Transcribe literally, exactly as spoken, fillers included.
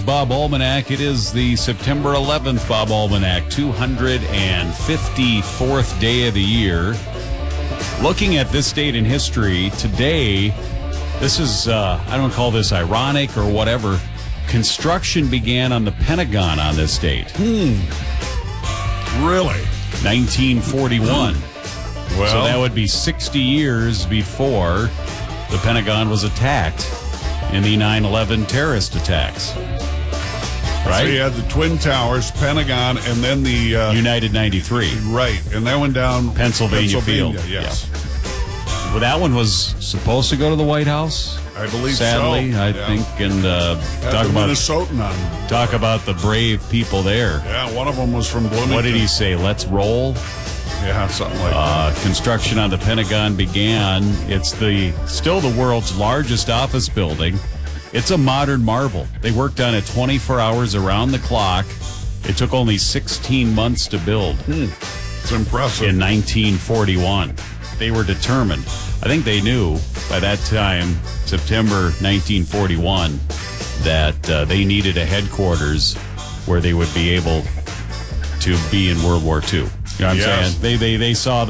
Bob Almanac. It is the September eleventh Bob Almanac, two hundred fifty-fourth day of the year. Looking at this date in history, today, this is, uh, I don't call this ironic or whatever, construction began on the Pentagon on this date. Hmm. Really? nineteen forty-one. Well, so that would be sixty years before the Pentagon was attacked in the nine eleven terrorist attacks. Right? So you had the Twin Towers, Pentagon, and then the... Uh, United ninety-three. Right, and that went down... Pennsylvania, Pennsylvania Field. Yes. Yeah. Well, that one was supposed to go to the White House. I believe sadly, so. I yeah. think, and uh, Had talk the about Minnesotan on. talk about the brave people there. Yeah, one of them was from Bloomington. What did he say? Let's roll. Yeah, something like Uh, that. construction on the Pentagon began. It's the still the world's largest office building. It's a modern marvel. They worked on it twenty-four hours around the clock. It took only sixteen months to build. Hmm. It's impressive. In nineteen forty-one. They were determined. I think they knew by that time, September nineteen forty-one, that uh, they needed a headquarters where they would be able to be in World War Two. You know what I'm Yes. saying? They, they, they saw